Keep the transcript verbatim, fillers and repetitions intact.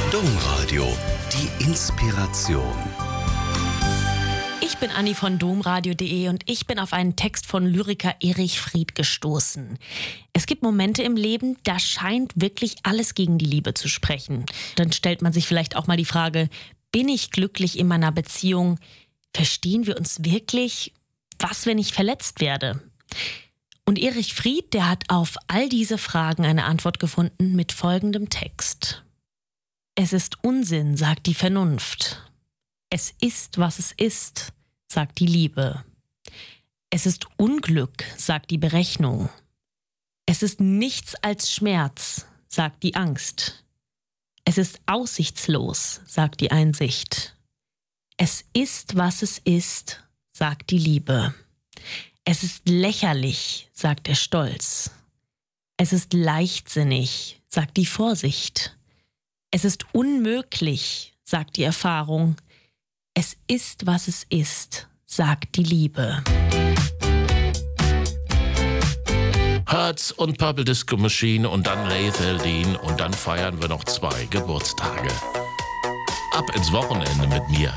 Domradio, die Inspiration. Ich bin Anni von domradio punkt de und ich bin auf einen Text von Lyriker Erich Fried gestoßen. Es gibt Momente im Leben, da scheint wirklich alles gegen die Liebe zu sprechen. Dann stellt man sich vielleicht auch mal die Frage, bin ich glücklich in meiner Beziehung? Verstehen wir uns wirklich? Was, wenn ich verletzt werde? Und Erich Fried, der hat auf all diese Fragen eine Antwort gefunden mit folgendem Text. Es ist Unsinn, sagt die Vernunft. Es ist, was es ist, sagt die Liebe. Es ist Unglück, sagt die Berechnung. Es ist nichts als Schmerz, sagt die Angst. Es ist aussichtslos, sagt die Einsicht. Es ist, was es ist, sagt die Liebe. Es ist lächerlich, sagt der Stolz. Es ist leichtsinnig, sagt die Vorsicht. Es ist unmöglich, sagt die Erfahrung. Es ist, was es ist, sagt die Liebe. Hertz und Purple Disco Machine und dann Laith Eldin und dann feiern wir noch zwei Geburtstage. Ab ins Wochenende mit mir,